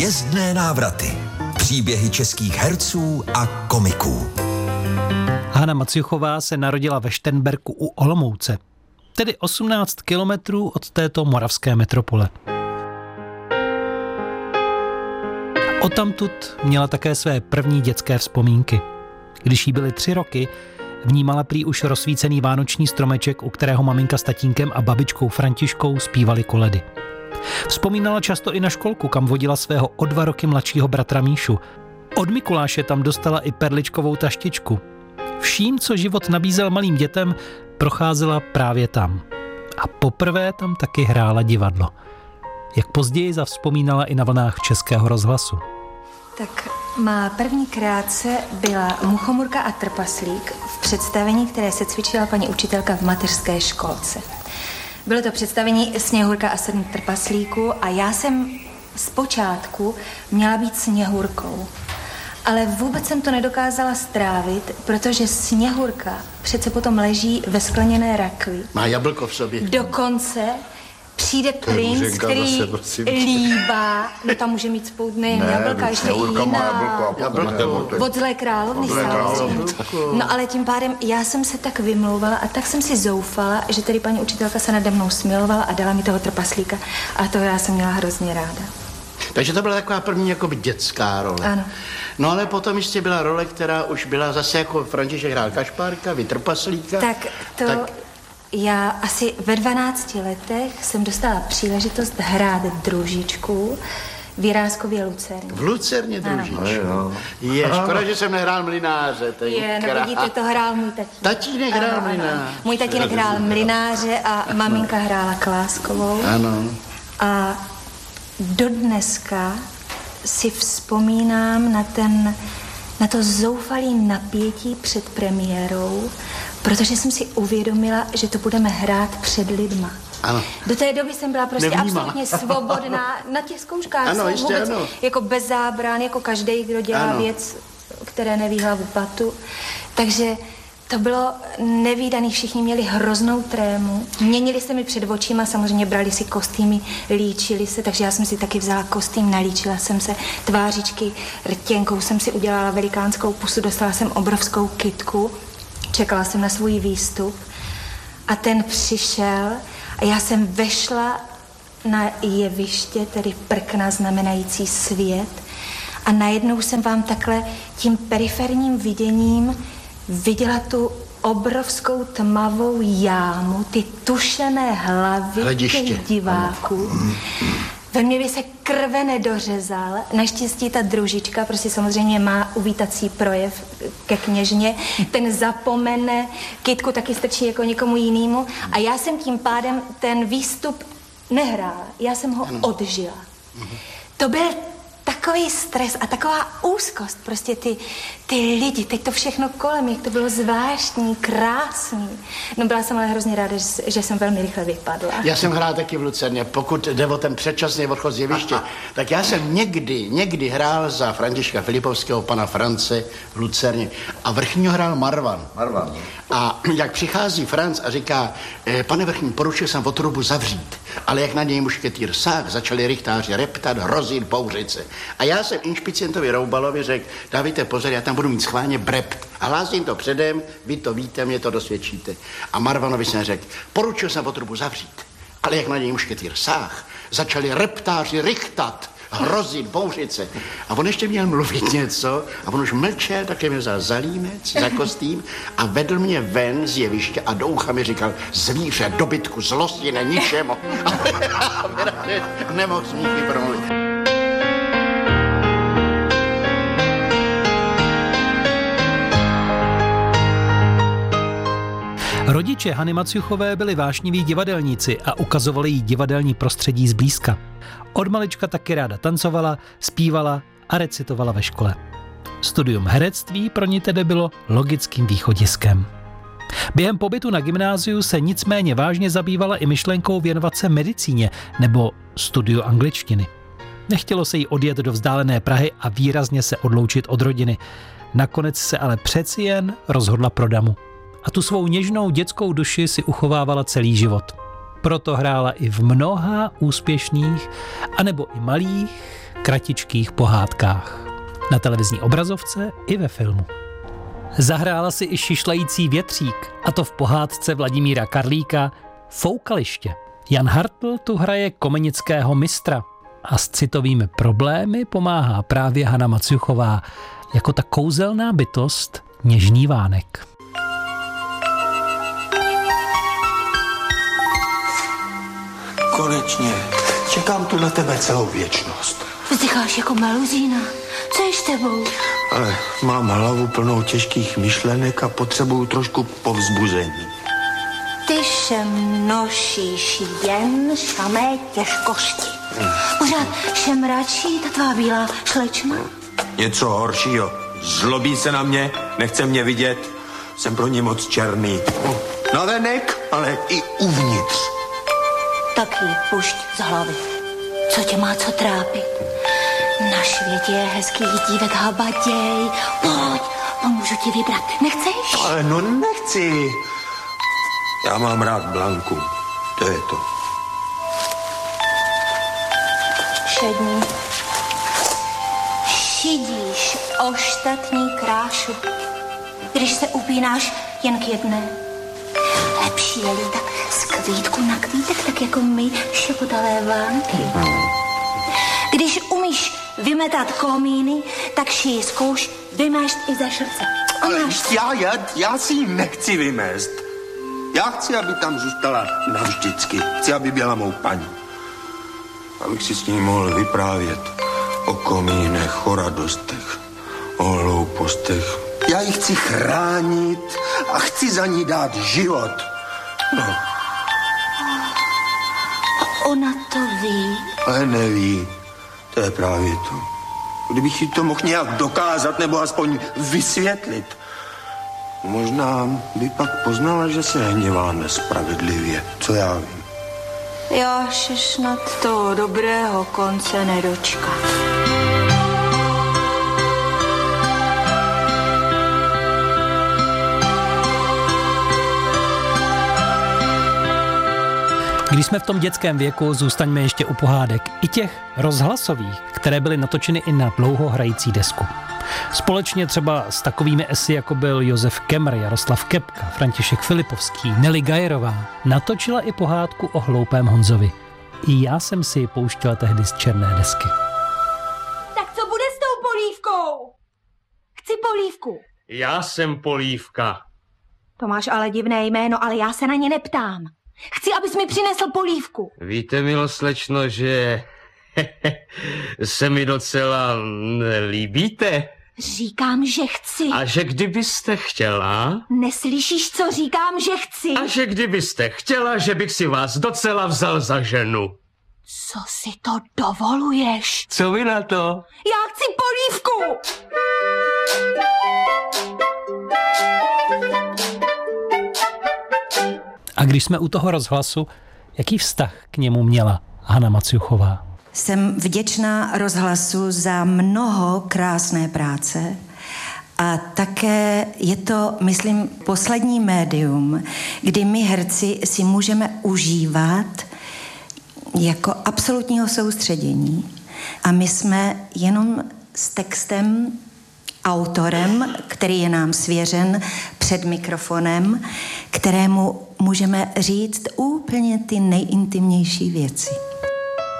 Hvězdné návraty. Příběhy českých herců a komiků. Hana Maciuchová se narodila ve Šternberku u Olomouce, tedy 18 kilometrů od této moravské metropole. Odtamtud měla také své první dětské vzpomínky. Když jí byly 3 roky, vnímala prý už rozsvícený vánoční stromeček, u kterého maminka s tatínkem a babičkou Františkou zpívali koledy. Vzpomínala často i na školku, kam vodila svého o 2 roky mladšího bratra Míšu. Od Mikuláše tam dostala i perličkovou taštičku. Vším, co život nabízel malým dětem, procházela právě tam. A poprvé tam taky hrála divadlo. Jak později zavzpomínala i na vlnách Českého rozhlasu. Tak má první kreace byla Muchomurka a trpaslík v představení, které se cvičila paní učitelka v mateřské školce. Bylo to představení Sněhurka a 7 trpaslíků a já jsem zpočátku měla být Sněhurkou. Ale vůbec jsem to nedokázala strávit, protože Sněhurka přece potom leží ve skleněné rakvi. Má jablko v sobě. Dokonce přijde princ, který líbá, no tam může mít spout nejen jablka, ještě i jiná. Od zlé královny samozřejmě. No ale tím pádem já jsem se tak vymlouvala a tak jsem si zoufala, že tedy paní učitelka se nade mnou smilovala a dala mi toho trpaslíka a toho já jsem měla hrozně ráda. Takže to byla taková první jakoby dětská role. Ano. No ale potom ještě byla role, která už byla zase jako František hrál Kašpárka, vy trpaslíka. Tak já asi ve 12 letech jsem dostala příležitost hrát družičku v Jiráskově Lucerně. V Lucerně družičku? Je, škoda, že jsem nehrál mlináře. No vidíte, to hrál můj tatínek. Tatínek hrál mlináře. Můj tatínek hrál mlináře a maminka hrála Kláskovou. Ano. A dodneska si vzpomínám na to zoufalé napětí před premiérou, protože jsem si uvědomila, že to budeme hrát před lidma. Ano. Do té doby jsem byla prostě absolutně svobodná na těch zkouškách. Ano, jsem jistě, vůbec ano. Jako bez zábran, jako každý, kdo dělá věc, které neví hlavu patu. Takže to bylo nevídaný, všichni měli hroznou trému. Měnili se mi před očima, samozřejmě brali si kostýmy, líčili se, takže já jsem si taky vzala kostým, nalíčila jsem se tvářičky, rtěnkou jsem si udělala velikánskou pusu, dostala jsem obrovskou kytku, čekala jsem na svůj výstup a ten přišel a já jsem vešla na jeviště, tedy prkna znamenající svět a najednou jsem vám takhle tím periferním viděním viděla tu obrovskou tmavou jámu, ty tušené hlavy těch diváků. Ve mně by se krve nedořezal. Naštěstí ta družička prostě samozřejmě má uvítací projev ke kněžně. Ten zapomene, kytku taky strčí jako někomu jinému. A já jsem tím pádem ten výstup nehrála. Já jsem ho odžila. To byl takový stres a taková úzkost, prostě ty lidi, teď to všechno kolem, jak to bylo zvláštní, krásný. No byla jsem ale hrozně ráda, že jsem velmi rychle vypadla. Já jsem hrál taky v Lucerně, pokud jde o ten předčasný odchod z jeviště, tak já jsem někdy hrál za Františka Filipovského, pana France v Lucerně a vrchního hrál Marvan. A jak přichází Franc a říká, pane vrchní, poručil jsem Votrubu zavřít, ale jak na něj mušketýr sáh, začali rychtáři reptat, hrozit, bouřit. A já jsem inšpicientovi Roubalovi řekl, dávajte pozor, já tam budu mít schválně brept. A hlásím to předem, vy to víte, mě to dosvědčíte. A Marvanovi jsem řekl, poručil jsem Votrubu zavřít, ale jak na něj mušketýr sáh, začali reptáři rychtat, hrozit, bouřit se. A on ještě měl mluvit něco a on už mlčel, také mě vzal za límec, za kostým a vedl mě ven z jeviště a do ucha mi říkal, zvíře, dobytku, zlosti, ničemu. A nemohl smíchy promluvit. Rodiče Hany Maciuchové byli vášniví divadelníci a ukazovali jí divadelní prostředí zblízka. Od malička taky ráda tancovala, zpívala a recitovala ve škole. Studium herectví pro ní tedy bylo logickým východiskem. Během pobytu na gymnáziu se nicméně vážně zabývala i myšlenkou věnovat se medicíně nebo studiu angličtiny. Nechtělo se jí odjet do vzdálené Prahy a výrazně se odloučit od rodiny. Nakonec se ale přeci jen rozhodla pro damu. A tu svou něžnou dětskou duši si uchovávala celý život. Proto hrála i v mnoha úspěšných, anebo i malých kratičkých pohádkách. Na televizní obrazovce i ve filmu. Zahrála si i Šišlající větřík, a to v pohádce Vladimíra Karlíka Foukaliště. Jan Hartl tu hraje komenického mistra a s citovými problémy pomáhá právě Hana Maciuchová jako ta kouzelná bytost Něžný vánek. Konečně. Čekám tu na tebe celou věčnost. Vzdycháš jako meluzína. Co je s tebou? Ale mám hlavu plnou těžkých myšlenek a potřebuju trošku povzbuzení. Ty se nosíš jen samé těžkosti. Pořád šemračí ta tvá bílá šlečna? Něco horšího. Zlobí se na mě, nechce mě vidět. Jsem pro ní moc černý. Navenek, ale i uvnitř. Tak ji pušť z hlavy. Co tě má co trápit? Na světě je hezkých dívek habaděj. Pojď, pomůžu ti vybrat. Nechceš? Ale no nechci. Já mám rád Blanku. To je to. Šední. Šidíš ostatní krášu, když se upínáš jen k jedné. Lepší je lítat z kvítku na kvítek, tak jako my šepotalé vánky. Když umíš vymetat komíny, tak šij zkouš vymést i ze srdce. Ale já si ji nechci vymést. Já chci, aby tam zůstala navždycky. Chci, aby byla mou paní. Abych si s ní mohl vyprávět o komínech, o radostech, o hloupostech. Já ji chci chránit a chci za ní dát život. No. A ona to ví? Ale neví. To je právě to. Kdybych jí to mohl nějak dokázat nebo aspoň vysvětlit, možná by pak poznala, že se hněvá nespravedlivě. Co já vím. Já se snad toho dobrého konce nedočkám. Když jsme v tom dětském věku, zůstaňme ještě u pohádek. I těch rozhlasových, které byly natočeny i na dlouho hrající desku. Společně třeba s takovými esy, jako byl Josef Kemr, Jaroslav Kepka, František Filipovský, Nelly Gajerová, natočila i pohádku o hloupém Honzovi. I já jsem si ji pouštěla tehdy z černé desky. Tak co bude s tou polívkou? Chci polívku. Já jsem Polívka. To máš ale divné jméno, ale já se na ně neptám. Chci, abys mi přinesl polívku. Víte, miloslečno, že se mi docela líbíte. Říkám, že chci. A že kdybyste chtěla... Neslyšíš, co říkám, že chci? A že kdybyste chtěla, že bych si vás docela vzal za ženu. Co si to dovoluješ? Co vy na to? Já chci polívku! A když jsme u toho rozhlasu, jaký vztah k němu měla Hana Maciuchová? Jsem vděčná rozhlasu za mnoho krásné práce a také je to, myslím, poslední médium, kdy my herci si můžeme užívat jako absolutního soustředění a my jsme jenom s textem, autorem, který je nám svěřen před mikrofonem, kterému můžeme říct úplně ty nejintimnější věci.